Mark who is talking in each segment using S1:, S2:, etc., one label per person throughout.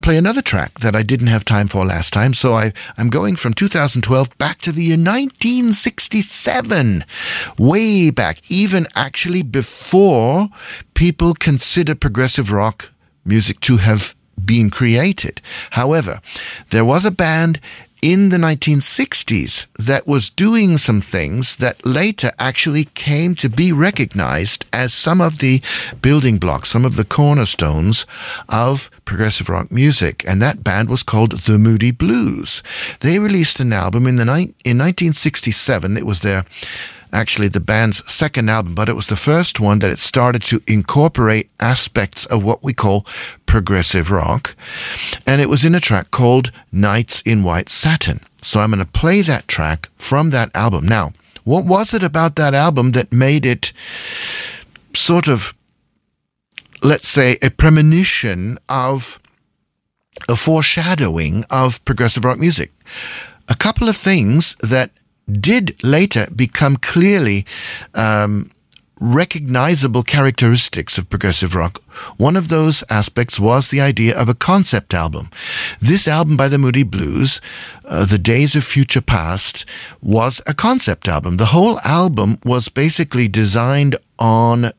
S1: play another track that I didn't have time for last time. So I'm going from 2012 back to the year 1967. Way back, even actually before people consider progressive rock music to have been created. However, there was a band in the 1960s that was doing some things that later actually came to be recognized as some of the building blocks, some of the cornerstones of progressive rock music. And that band was called The Moody Blues. They released an album in 1967. It was actually the band's second album, but it was the first one that it started to incorporate aspects of what we call progressive rock. And it was in a track called Nights in White Satin. So I'm going to play that track from that album. Now, what was it about that album that made it sort of, let's say, a premonition of a foreshadowing of progressive rock music? A couple of things that did later become clearly recognizable characteristics of progressive rock. One of those aspects was the idea of a concept album. This album by the Moody Blues, The Days of Future Past, was a concept album. The whole album was basically designed on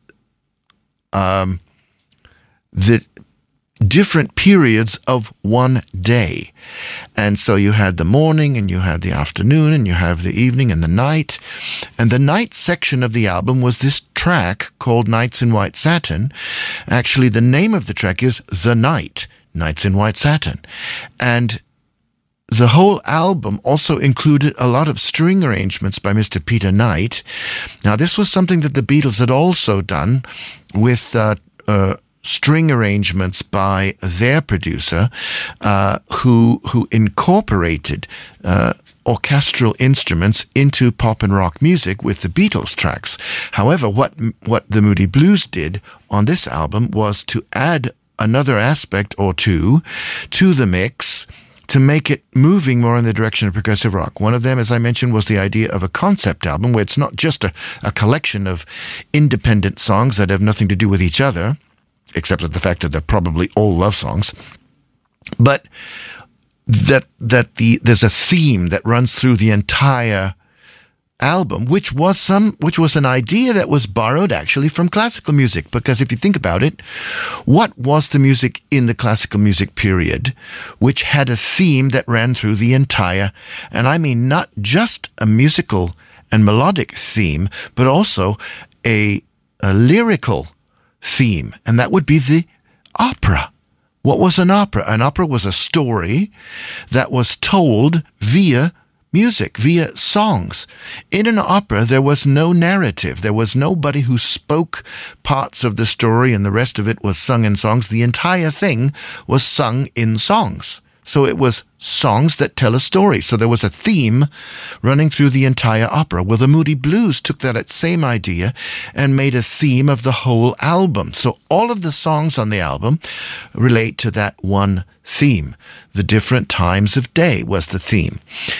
S1: the different periods of one day. And so you had the morning, and you had the afternoon, and you have the evening and the night. And the night section of the album was this track called Nights in White Satin. Actually, the name of the track is The Night, Nights in White Satin. And the whole album also included a lot of string arrangements by Mr. Peter Knight. Now, this was something that the Beatles had also done with string arrangements by their producer, who incorporated orchestral instruments into pop and rock music with the Beatles tracks. However, what the Moody Blues did on this album was to add another aspect or two to the mix to make it moving more in the direction of progressive rock. One of them, as I mentioned, was the idea of a concept album, where it's not just a collection of independent songs that have nothing to do with each other, except for the fact that they're probably all love songs, but that there's a theme that runs through the entire album, which was an idea that was borrowed actually from classical music. Because if you think about it, what was the music in the classical music period which had a theme that ran through the entire, and I mean not just a musical and melodic theme, but also a lyrical theme, and that would be the opera. What was an opera? An opera was a story that was told via music, via songs. In an opera, there was no narrative. There was nobody who spoke parts of the story and the rest of it was sung in songs. The entire thing was sung in songs. So it was songs that tell a story. So there was a theme running through the entire opera. Well, the Moody Blues took that same idea and made a theme of the whole album. So all of the songs on the album relate to that one theme. The different times of day was the theme.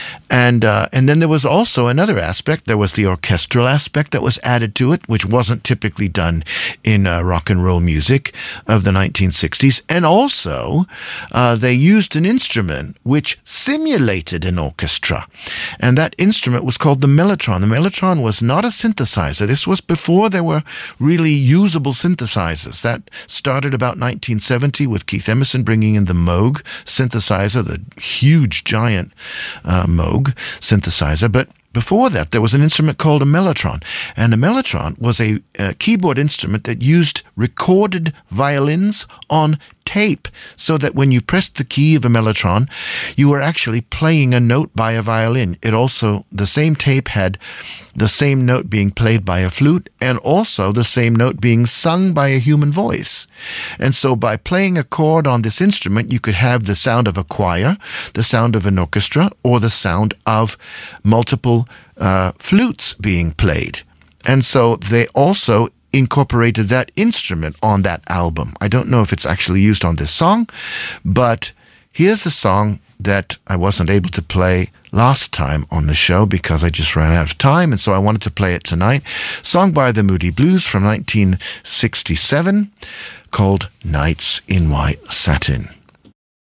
S1: And then there was also another aspect. There was the orchestral aspect that was added to it, which wasn't typically done in rock and roll music of the 1960s. And also, they used an instrument which simulated an orchestra. And that instrument was called the mellotron. The mellotron was not a synthesizer. This was before there were really usable synthesizers. That started about 1970 with Keith Emerson bringing in the Moog synthesizer, the huge, giant Moog synthesizer. But before that, there was an instrument called a mellotron. And a mellotron was a keyboard instrument that used recorded violins on tape, so that when you pressed the key of a mellotron, you were actually playing a note by a violin. It also, the same tape had the same note being played by a flute and also the same note being sung by a human voice. And so by playing a chord on this instrument, you could have the sound of a choir, the sound of an orchestra, or the sound of multiple flutes being played. And so they also incorporated that instrument on that album. I don't know if it's actually used on this song, but here's a song that I wasn't able to play last time on the show because I just ran out of time, and so I wanted to play it tonight. Song by the Moody Blues from 1967 called Nights in White Satin.